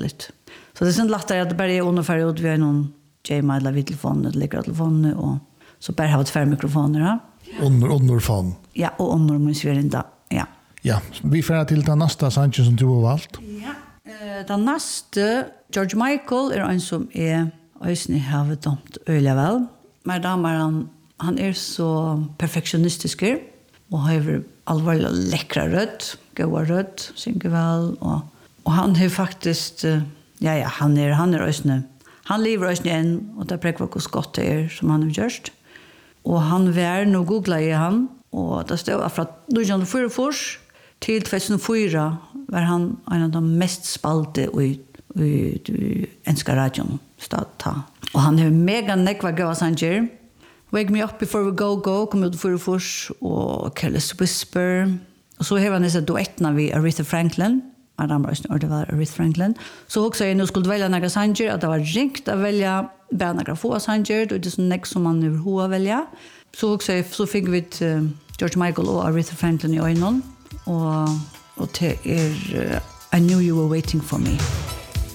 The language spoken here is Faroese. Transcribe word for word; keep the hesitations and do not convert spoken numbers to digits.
vanligt. Så det är sånt lättare att bara är ungefär ut vi har någon J-mail eller vid telefonen eller lägger telefonen och så bara ha ett färre mikrofoner. Ja. Under underfon. Ja, och under minns vi inte. Ja. Ja, vi får till den nästa sanchen som du har valt. Ja. Eh den nästa George Michael är en som är ösni har dömt öliga väl. Men damer han han är så perfektionistisk och har allvarligt läckra röd, goda röd, synger väl och och han har faktiskt ja ja, han är han är ösni. Han lever ösni än och det präkvar hur skott det är som han har gjort. Och han var nog googla i han och det står från nittonhundrafyrtiofyra till tjugohundrafyra var han en av de mest spalte i i, i enska radion starta. Och han har mega nekva goa sanger. Wake Me Up Before We Go Go kom ut för förs och Careless Whisper. Och så har han dessa duetterna vid Aretha Franklin. Adam Rosen och det var Aretha Franklin. Så också jag nu skulle välja några sanger att det var ringt att välja bara några få sanger och det är så next som man överhuvud välja. Så också så fick vi ett, uh, George Michael och Aretha Franklin i ögonen och och det är uh, I Knew You Were Waiting For Me.